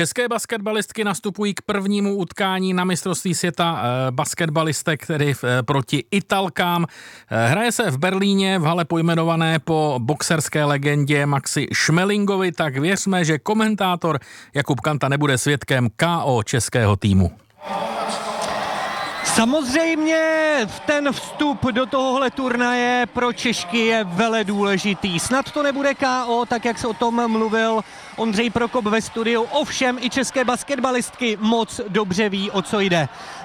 České basketbalistky nastupují k prvnímu utkání na mistrovství světa basketbalistek, tedy proti Italkám. Hraje se v Berlíně v hale pojmenované po boxerské legendě Maxi Šmelingovi, tak věřme, že komentátor Jakub Kanta nebude svědkem KO českého týmu. Samozřejmě ten vstup do tohohle turnaje pro Češky je vele důležitý. Snad to nebude KO, tak jak se o tom mluvil Ondřej Prokop ve studiu. Ovšem i české basketbalistky moc dobře ví, o co jde.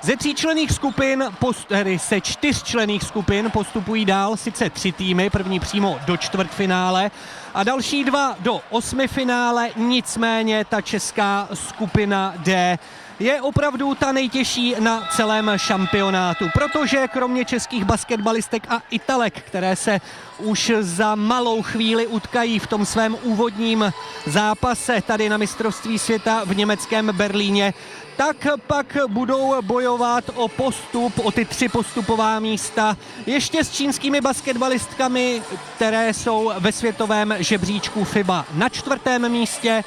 Se 4členných skupin postupují dál sice 3 týmy, první přímo do čtvrtfinále a další 2 do osmifinále, nicméně ta česká skupina D je opravdu ta nejtěžší na celém šampionátu, protože kromě českých basketbalistek a Italek, které se už za malou chvíli utkají v tom svém úvodním zápase tady na mistrovství světa v německém Berlíně, tak pak budou bojovat o postup, o ty 3 postupová místa ještě s čínskými basketbalistkami, které jsou ve světovém žebříčku FIBA na 4. místě.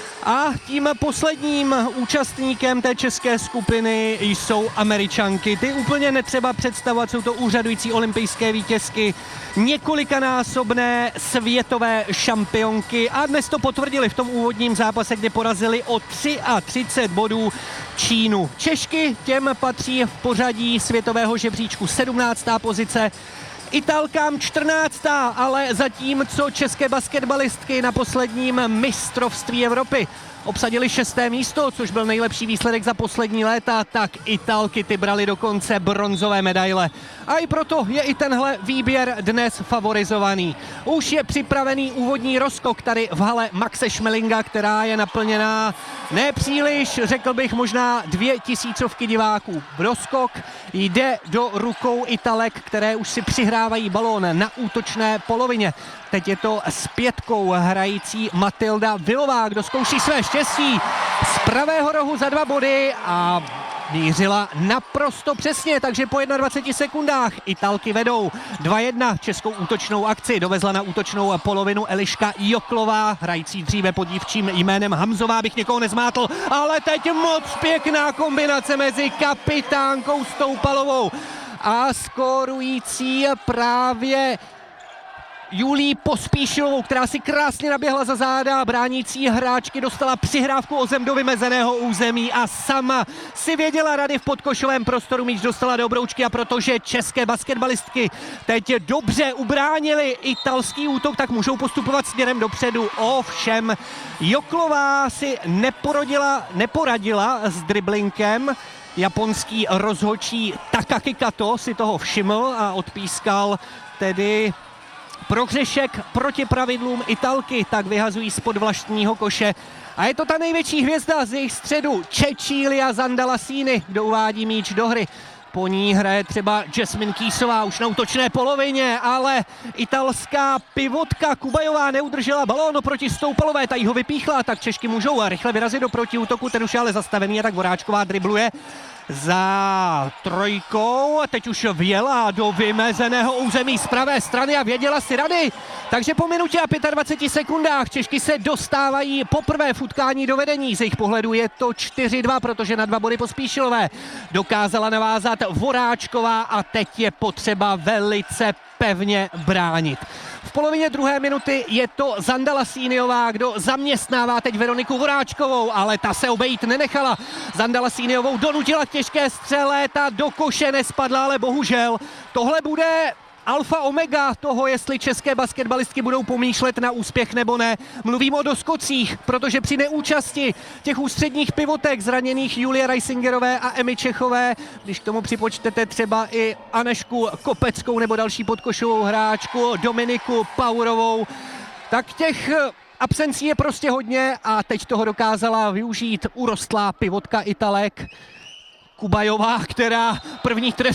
A tím posledním účastníkem té české skupiny jsou Američanky. Ty úplně netřeba představovat, jsou to úřadující olympijské vítězky, několikanásobné světové šampionky a dnes to potvrdili v tom úvodním zápase, kde porazili o 33 bodů Čínu. Češky těm patří v pořadí světového žebříčku 17. pozice, Italkám 14. ale zatímco české basketbalistky na posledním mistrovství Evropy obsadili 6. místo, což byl nejlepší výsledek za poslední léta, tak Italky ty brali dokonce bronzové medaile. A i proto je i tenhle výběr dnes favorizovaný. Už je připravený úvodní rozskok tady v hale Maxe Šmelinga, která je naplněná nepříliš, řekl bych možná 2000 diváků. Rozskok jde do rukou Italek, které už si přihrávají balón na útočné polovině. Teď je to s 5 hrající Matilda Vilová, kdo zkouší své štěstí z pravého rohu za 2 body a mířila naprosto přesně, takže po 21 sekundách Italky vedou 2-1. Českou útočnou akci dovezla na útočnou polovinu Eliška Joklová, hrající dříve pod dívčím jménem Hamzová, bych někoho nezmátl, ale teď moc pěkná kombinace mezi kapitánkou Stoupalovou a skórující právě Julii Pospíšilovou, která si krásně naběhla za záda, bránící hráčky dostala přihrávku o zem do vymezeného území a sama si věděla rady v podkošovém prostoru, míč dostala do obroučky a protože české basketbalistky teď dobře ubránili italský útok, tak můžou postupovat směrem dopředu. Ovšem Joklová si neporadila s driblinkem. Japonský rozhodčí Takaki Kato si toho všiml a odpískal tedy prohřešek proti pravidlům. Italky tak vyhazují spod vlastního koše. A je to ta největší hvězda z jejich středu, Cecilia Zandalasini, kdo uvádí míč do hry. Po ní hraje třeba Jasmine Kýsová už na útočné polovině, ale italská pivotka Kubajová neudržela balón proti Stoupalové, ta jí ho vypíchla, tak Češky můžou rychle vyrazit do protiútoku, ten už je ale zastavený a tak Voráčková dribluje za 3 a teď už vjela do vymezeného území z pravé strany a věděla si rady. Takže po minutě a 25 sekundách Češky se dostávají poprvé v utkání do vedení. Z jejich pohledu je to 4-2, protože na 2 body Pospíšilové dokázala navázat Voráčková a teď je potřeba velice pevně bránit. V polovině 2. minuty je to Zandalasíniová, kdo zaměstnává teď Veroniku Voráčkovou, ale ta se obejít nenechala. Zandalasíniovou donutila k těžké střele, ta do koše nespadla, ale bohužel tohle bude alfa omega toho, jestli české basketbalistky budou pomýšlet na úspěch nebo ne. Mluvím o doskocích, protože při neúčasti těch ústředních pivotek zraněných Julie Reisingerové a Emy Čechové, když k tomu připočtete třeba i Anešku Kopeckou nebo další podkošovou hráčku Dominiku Paurovou, tak těch absencí je prostě hodně a teď toho dokázala využít urostlá pivotka Italek Kubajová, která prvních trestů